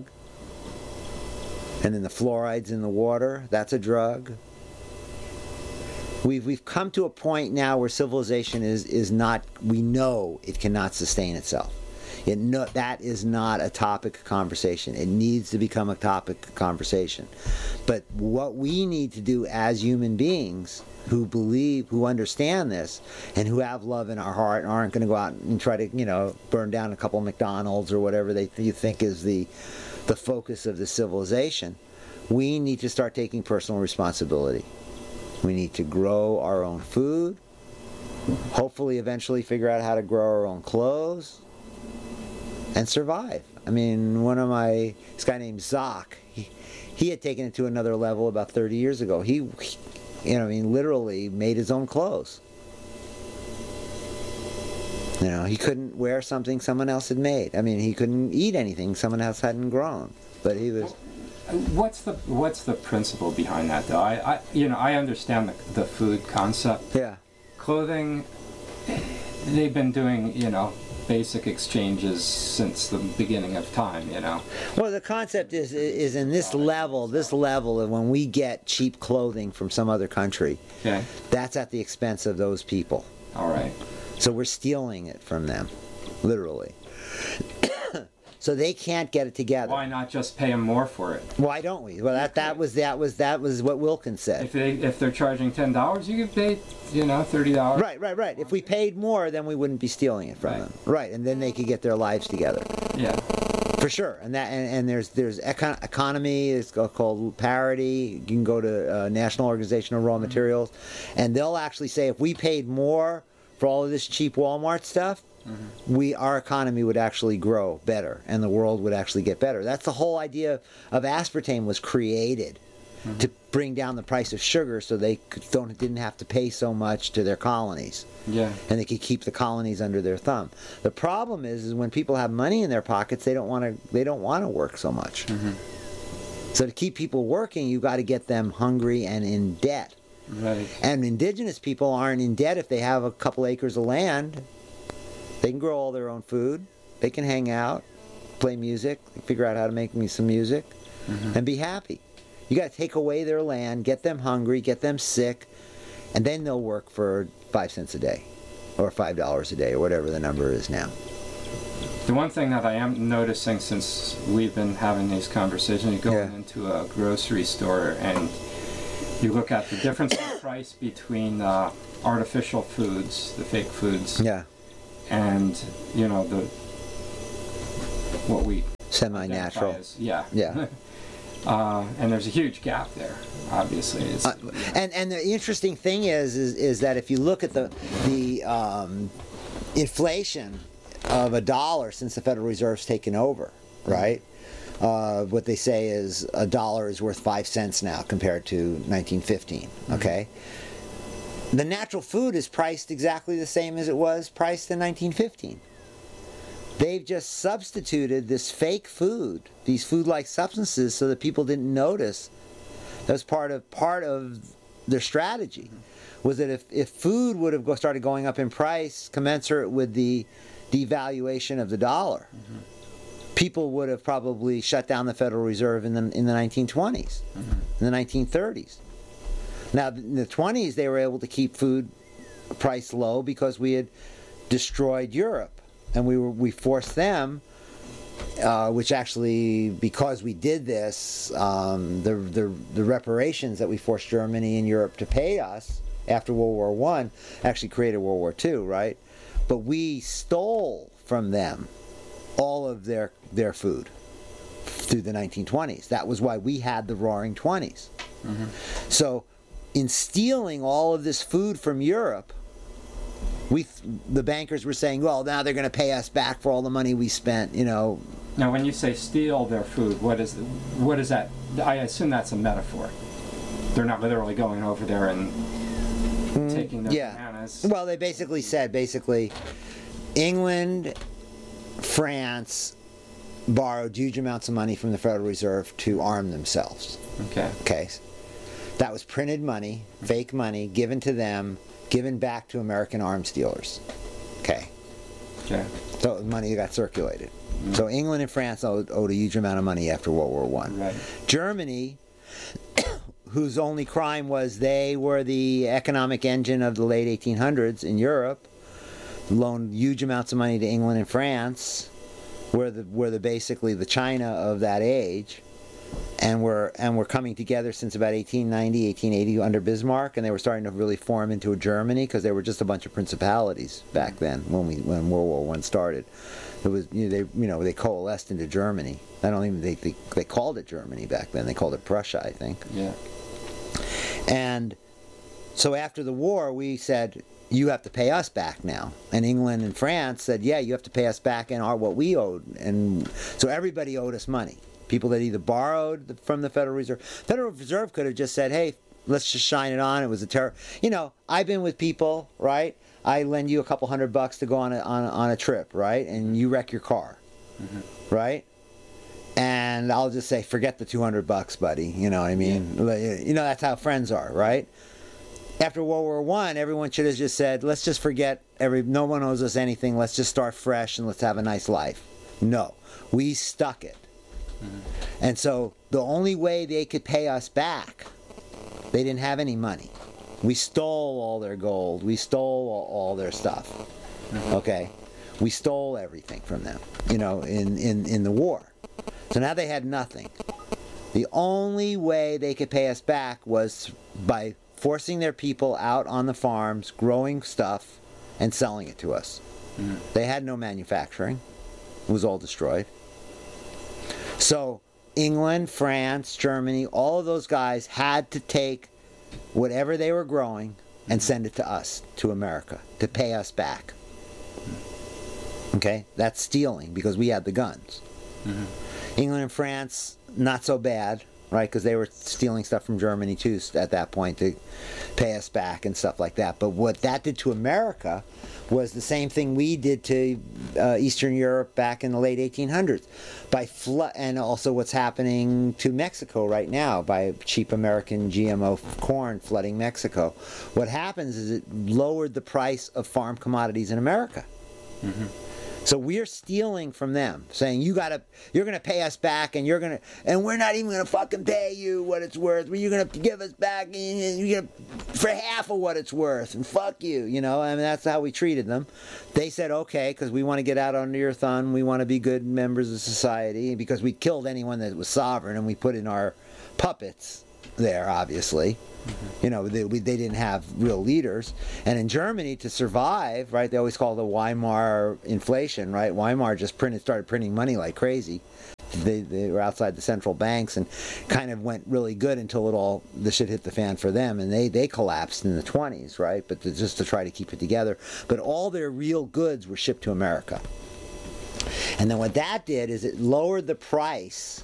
And then the fluorides in the water, that's a drug. We've we've come to a point now where civilization is, is not, we know it cannot sustain itself. It no, that is not a topic of conversation. It needs to become a topic of conversation. But what we need to do as human beings who believe, who understand this, and who have love in our heart and aren't going to go out and try to, you know, burn down a couple of McDonald's or whatever they you think is the the focus of the civilization, we need to start taking personal responsibility. We need to grow our own food, hopefully eventually figure out how to grow our own clothes, and survive. I mean, one of my, this guy named Zoc, he, he had taken it to another level about thirty years ago. He, he you know, I mean, literally made his own clothes. You know, he couldn't wear something someone else had made. I mean, he couldn't eat anything someone else hadn't grown. But he was... What's the what's the principle behind that, though? I, I you know, I understand the, the food concept. Yeah. Clothing, they've been doing, you know, basic exchanges since the beginning of time, you know. Well, the concept is is in this level, this level of when we get cheap clothing from some other country, okay, that's at the expense of those people. All right. So we're stealing it from them, literally. So they can't get it together. Why not just pay them more for it? Why don't we? Well, that that was that was that was what Wilkins said. If they if they're charging ten dollars, you could pay, you know, thirty dollars. Right, right, right. If we paid more, then we wouldn't be stealing it from right. them. Right, and then they could get their lives together. Yeah. For sure, and that and, and there's there's econ- economy. It's called parity. You can go to uh, National Organization of Raw Materials, and they'll actually say if we paid more for all of this cheap Walmart stuff, mm-hmm. we our economy would actually grow better, and the world would actually get better. That's the whole idea of aspartame was created mm-hmm. to bring down the price of sugar, so they could, don't didn't have to pay so much to their colonies. Yeah. And they could keep the colonies under their thumb. The problem is, is when people have money in their pockets, they don't want to they don't want to work so much. Mm-hmm. So to keep people working, you got to get them hungry and in debt. Right. And indigenous people aren't in debt if they have a couple acres of land. They can grow all their own food. They can hang out, play music, figure out how to make me some music, mm-hmm. and be happy. You got to take away their land, get them hungry, get them sick, and then they'll work for five cents a day, or five dollars a day, or whatever the number is now. The one thing that I am noticing since we've been having these conversations, you go Yeah. into a grocery store and you look at the difference in price between uh, artificial foods, the fake foods, Yeah. and you know the what we Semi-natural. identify as- yeah. Yeah. uh, and there's a huge gap there. Obviously, it's, Uh, and and the interesting thing is, is is that if you look at the the um, inflation of a dollar since the Federal Reserve's taken over, right? Uh, what they say is a dollar is worth five cents now compared to nineteen fifteen. Okay, the natural food is priced exactly the same as it was priced in nineteen fifteen. They've just substituted this fake food, these food-like substances, so that people didn't notice. That was part of part of their strategy, was that if, if food would have go, started going up in price commensurate with the devaluation of the dollar, mm-hmm. people would have probably shut down the Federal Reserve in the in the nineteen twenties, mm-hmm. in the nineteen thirties. Now, in the twenties, they were able to keep food price low because we had destroyed Europe, and we were we forced them. Uh, which actually, because we did this, um, the, the the reparations that we forced Germany and Europe to pay us after World War One actually created World War Two, right? But we stole from them all of their their food through the nineteen twenties. That was why we had the Roaring Twenties. Mm-hmm. So, in stealing all of this food from Europe, we the bankers were saying, well, now they're going to pay us back for all the money we spent, you know. Now, when you say steal their food, what is the, what is that? I assume that's a metaphor. They're not literally going over there and mm, taking their yeah. bananas. Well, they basically said, basically, England, France borrowed huge amounts of money from the Federal Reserve to arm themselves. Okay. Okay. That was printed money, fake money, given to them, given back to American arms dealers. Okay. Okay. So money got circulated. Mm-hmm. So England and France owed, owed a huge amount of money after World War One. Right. Germany, whose only crime was they were the economic engine of the late eighteen hundreds in Europe, loaned huge amounts of money to England and France, were the were the basically the China of that age. And were and were coming together since about eighteen ninety, eighteen eighty under Bismarck, and they were starting to really form into a Germany because they were just a bunch of principalities back then when we when World War One started. It was you know, they you know they coalesced into Germany. I don't even they, they they called it Germany back then. They called it Prussia, I think. Yeah. And so after the war, we said, you have to pay us back now. And England and France said, yeah, you have to pay us back in our what we owed. And so everybody owed us money. People that either borrowed from the Federal Reserve. Federal Reserve could have just said, hey, let's just shine it on. It was a terror. You know, I've been with people, right? I lend you a couple hundred bucks to go on a, on a, on a trip, right? And you wreck your car, mm-hmm. right? And I'll just say, forget the two hundred bucks, buddy. You know what I mean? Yeah. You know, that's how friends are, right? After World War One, everyone should have just said, let's just forget, every. no one owes us anything. Let's just start fresh and let's have a nice life. No. We stuck it. Mm-hmm. And so the only way they could pay us back, they didn't have any money. We stole all their gold. We stole all, all their stuff. Mm-hmm. Okay? We stole everything from them, you know, in, in, in the war. So now they had nothing. The only way they could pay us back was by forcing their people out on the farms, growing stuff, and selling it to us. Mm-hmm. They had no manufacturing. It was all destroyed. So England, France, Germany, all of those guys had to take whatever they were growing and send it to us, to America, to pay us back. Okay? That's stealing because we had the guns. Mm-hmm. England and France, not so bad, right? Because they were stealing stuff from Germany too at that point to pay us back and stuff like that. But what that did to America was the same thing we did to uh, Eastern Europe back in the late eighteen hundreds, by flood, and also what's happening to Mexico right now by cheap American G M O corn flooding Mexico. What happens is it lowered the price of farm commodities in America. Mm-hmm. So we're stealing from them, saying you gotta, you're gonna pay us back, and you're gonna, and we're not even gonna fucking pay you what it's worth. You're gonna give us back, and you're gonna for half of what it's worth, and fuck you, you know. I mean, that's how we treated them. They said okay, because we want to get out under your thumb. We want to be good members of society, because we killed anyone that was sovereign, and we put in our puppets there, obviously. Mm-hmm. You know, they, we, they didn't have real leaders. And in Germany, to survive, right, they always call it the Weimar inflation, right? Weimar just printed, started printing money like crazy. They, they were outside the central banks and kind of went really good until it all, the shit hit the fan for them. And they, they collapsed in the twenties, right? But to, just to try to keep it together. But all their real goods were shipped to America. And then what that did is it lowered the price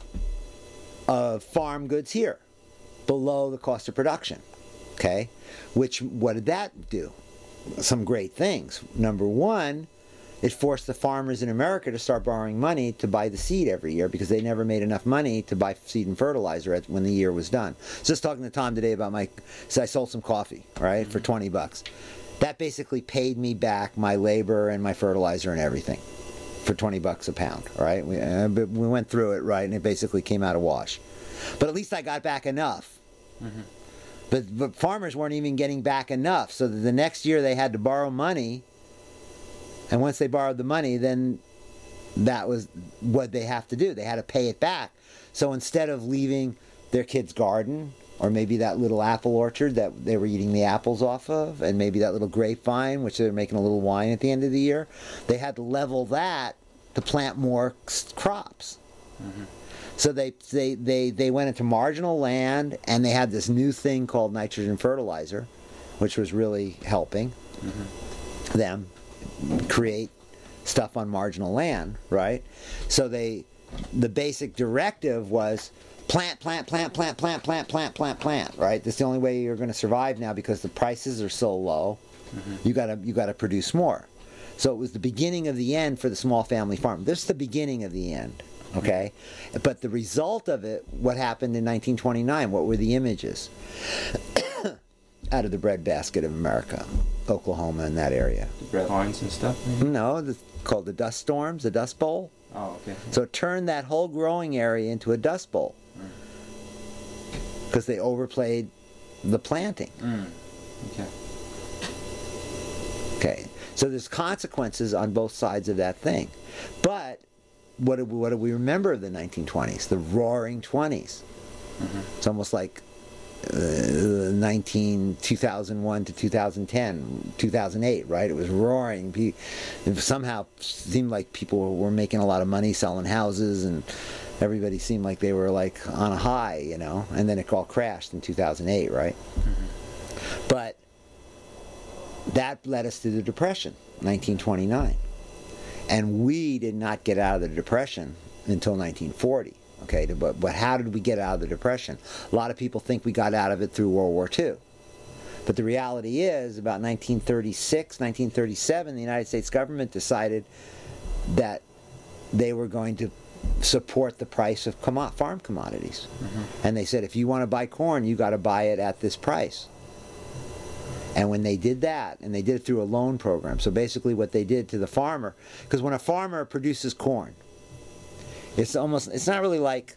of farm goods here below the cost of production, okay? Which, what did that do? Some great things. Number one, it forced the farmers in America to start borrowing money to buy the seed every year, because they never made enough money to buy seed and fertilizer at, when the year was done. Just talking to Tom today about my, so I sold some coffee, right, for twenty bucks. That basically paid me back my labor and my fertilizer and everything for twenty bucks a pound, right? We, uh, we went through it, right, and it basically came out a wash. But at least I got back enough. Mm-hmm. But, but farmers weren't even getting back enough, so that the next year they had to borrow money. And once they borrowed the money, then that was what they have to do. They had to pay it back. So instead of leaving their kid's garden, or maybe that little apple orchard that they were eating the apples off of, and maybe that little grapevine, which they were making a little wine at the end of the year, they had to level that to plant more crops. Mm-hmm. So they, they, they, they went into marginal land, and they had this new thing called nitrogen fertilizer, which was really helping mm-hmm. them create stuff on marginal land, right? So they, the basic directive was plant, plant, plant, plant, plant, plant, plant, plant, plant, right? That's the only way you're going to survive now, because the prices are so low. Mm-hmm. You gotta, you gotta produce more. So it was the beginning of the end for the small family farm. This is the beginning of the end. Okay, but the result of it, what happened in nineteen twenty-nine, what were the images? Out of the breadbasket of America, Oklahoma and that area. The bread lines and stuff? Maybe? No, it's called the dust storms, the dust bowl. Oh, okay. So it turned that whole growing area into a dust bowl. Because mm. they overplayed the planting. Mm. Okay. Okay, so there's consequences on both sides of that thing. But What do, we, what do we remember of the nineteen twenties? The roaring twenties. Mm-hmm. It's almost like uh, nineteen, two thousand one to two thousand ten, two thousand eight, right? It was roaring. It somehow seemed like people were making a lot of money selling houses, and everybody seemed like they were like on a high, you know? And then it all crashed in two thousand eight, right? Mm-hmm. But that led us to the Depression, nineteen twenty-nine. And we did not get out of the Depression until nineteen forty. Okay, but, but how did we get out of the Depression? A lot of people think we got out of it through World War Two. But the reality is, about nineteen thirty-six, nineteen thirty-seven, the United States government decided that they were going to support the price of com- farm commodities. Mm-hmm. And they said, if you want to buy corn, you got to buy it at this price. And when they did that, and they did it through a loan program, so basically what they did to the farmer, because when a farmer produces corn, it's almost, it's not really like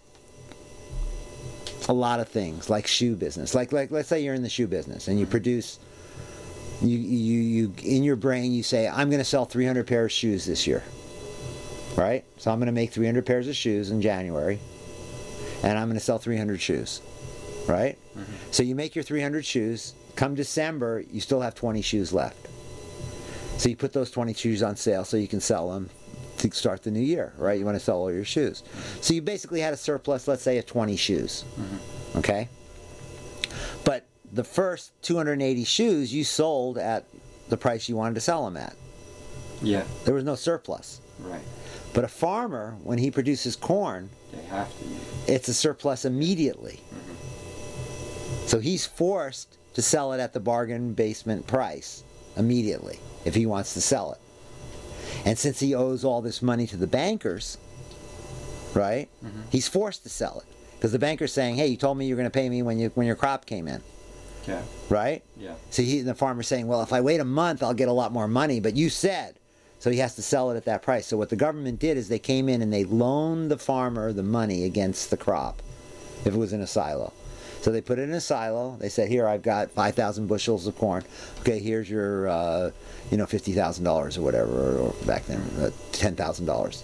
a lot of things, like shoe business. Like, like let's say you're in the shoe business, and you produce, you, you, you in your brain, you say, I'm going to sell three hundred pairs of shoes this year, right? So I'm going to make three hundred pairs of shoes in January, and I'm going to sell three hundred shoes, right? Mm-hmm. So you make your three hundred shoes. Come December, you still have twenty shoes left. So you put those twenty shoes on sale so you can sell them to start the new year, right? You want to sell all your shoes. So you basically had a surplus, let's say, of twenty shoes. Mm-hmm. Okay? But the first two hundred eighty shoes you sold at the price you wanted to sell them at. Yeah. There was no surplus. Right. But a farmer, when he produces corn, they have to. It's a surplus immediately. Mm-hmm. So he's forced to sell it at the bargain basement price immediately if he wants to sell it. And since he owes all this money to the bankers, right, mm-hmm. he's forced to sell it. Because the banker's saying, hey, you told me you were going to pay me when you when your crop came in. Yeah. Right? Yeah. So he, the farmer's saying, well, if I wait a month, I'll get a lot more money, but you said. So he has to sell it at that price. So what the government did is they came in and they loaned the farmer the money against the crop if it was in a silo. So they put it in a silo. They said, here, I've got five thousand bushels of corn. Okay, here's your, uh, you know, fifty thousand dollars or whatever, or, or back then, uh, ten thousand dollars.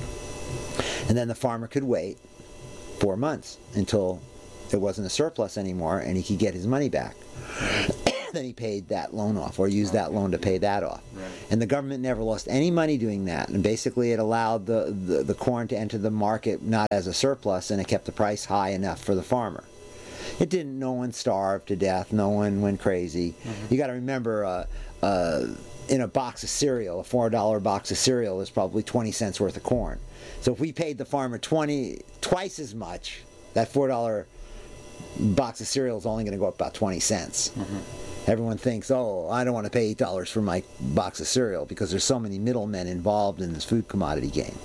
And then the farmer could wait four months until it wasn't a surplus anymore and he could get his money back. Then he paid that loan off, or used that loan to pay that off. Right. And the government never lost any money doing that. And basically it allowed the, the, the corn to enter the market not as a surplus, and it kept the price high enough for the farmer. It didn't, no one starved to death, no one went crazy. Mm-hmm. You got to remember, uh, uh, in a box of cereal, a four dollar box of cereal is probably twenty cents worth of corn. So if we paid the farmer twenty, twice as much, that four dollar box of cereal is only going to go up about twenty cents. Mm-hmm. Everyone thinks, oh, I don't want to pay eight dollars for my box of cereal because there's so many middlemen involved in this food commodity game.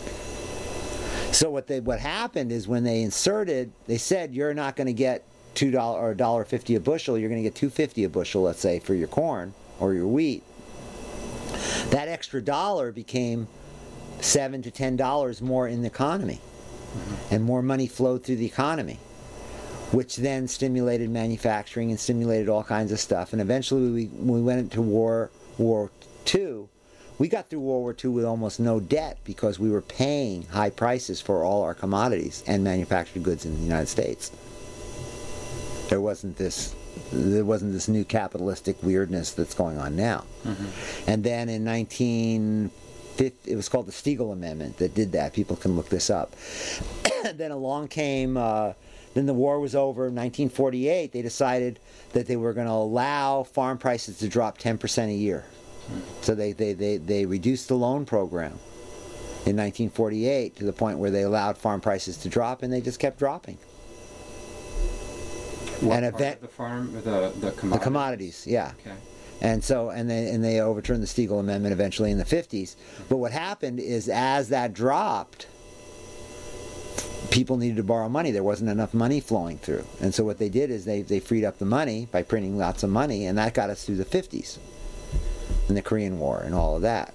So what they what happened is when they inserted, they said you're not going to get two dollars or one dollar fifty a bushel, you're going to get two dollars fifty a bushel, let's say, for your corn or your wheat. That extra dollar became seven to ten dollars more in the economy, mm-hmm. and more money flowed through the economy, which then stimulated manufacturing and stimulated all kinds of stuff. And eventually, we we went into war War Two. We got through World War Two with almost no debt because we were paying high prices for all our commodities and manufactured goods in the United States. There wasn't this there wasn't this new capitalistic weirdness that's going on now. Mm-hmm. And then in nineteen fifty, it was called the Stiegel Amendment that did that. People can look this up. Then along came, uh, then the war was over. In nineteen forty-eight, they decided that they were going to allow farm prices to drop ten percent a year. Mm-hmm. So they, they, they, they reduced the loan program in nineteen forty-eight to the point where they allowed farm prices to drop, and they just kept dropping. What and part event, of the farm, the the commodities. The commodities, yeah. Okay. And so, and they and they overturned the Stiegel Amendment eventually in the fifties. But what happened is, as that dropped, people needed to borrow money. There wasn't enough money flowing through, and so what they did is they they freed up the money by printing lots of money, and that got us through the fifties, and the Korean War, and all of that.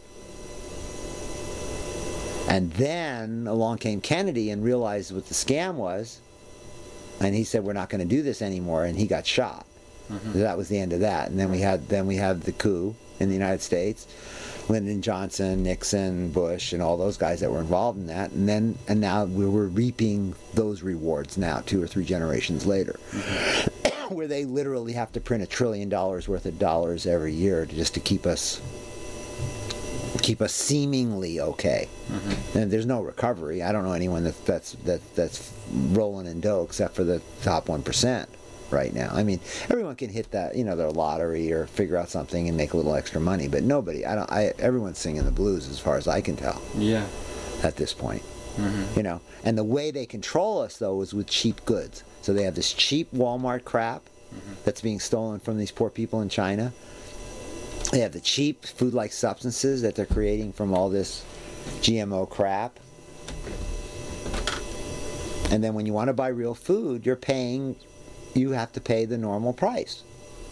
And then along came Kennedy and realized what the scam was. And he said, we're not going to do this anymore, and he got shot. Mm-hmm. So that was the end of that. And then we had then we had the coup in the United States, Lyndon Johnson, Nixon, Bush, and all those guys that were involved in that. And then and now we were reaping those rewards now, two or three generations later, mm-hmm. where they literally have to print a trillion dollars worth of dollars every year to, just to keep us keep us seemingly okay. Mm-hmm. And there's no recovery. I don't know anyone that, that's that that's rolling in dough except for the top one percent right now. I mean, everyone can hit that, you know, their lottery or figure out something and make a little extra money, but nobody. I don't. I everyone's singing the blues as far as I can tell. Yeah. At this point, mm-hmm. you know, and the way they control us though is with cheap goods. So they have this cheap Walmart crap mm-hmm. that's being stolen from these poor people in China. They have the cheap food-like substances that they're creating from all this G M O crap. And then when you want to buy real food, you're paying, you have to pay the normal price.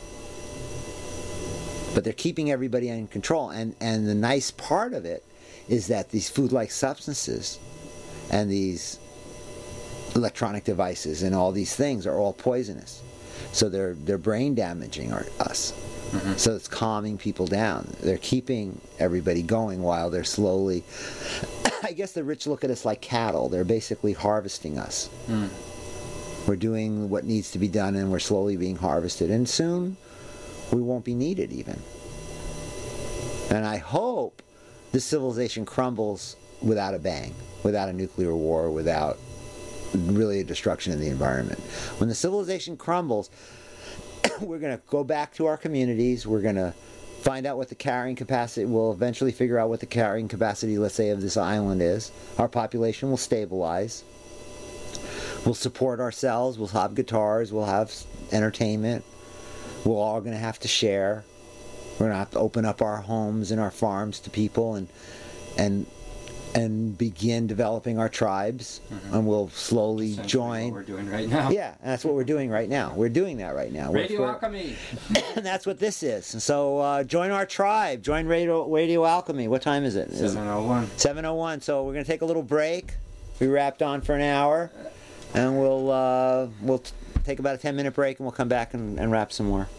But they're keeping everybody in control. And, and the nice part of it is that these food-like substances and these electronic devices and all these things are all poisonous. So they're, they're brain damaging our, us. Mm-hmm. So it's calming people down. They're keeping everybody going while they're slowly... I guess the rich look at us like cattle. They're basically harvesting us. Mm. We're doing what needs to be done, and we're slowly being harvested. And soon, we won't be needed even. And I hope this civilization crumbles without a bang, without a nuclear war, without really a destruction of the environment. When the civilization crumbles, we're going to go back to our communities. We're going to find out what the carrying capacity, we'll eventually figure out what the carrying capacity, let's say, of this island is. Our population will stabilize. We'll support ourselves. We'll have guitars. We'll have entertainment. We're all going to have to share. We're going to have to open up our homes and our farms to people and and and begin developing our tribes, mm-hmm. and we'll slowly Essentially join. What we're doing right now. Yeah, and that's what we're doing right now. We're doing that right now. Radio we're, Alchemy. And that's what this is. And so uh, join our tribe. Join Radio Radio Alchemy. What time is it? seven oh one. seven oh one. So we're gonna take a little break. We wrapped on for an hour, and we'll uh, we'll t- take about a ten minute break, and we'll come back and, and wrap some more.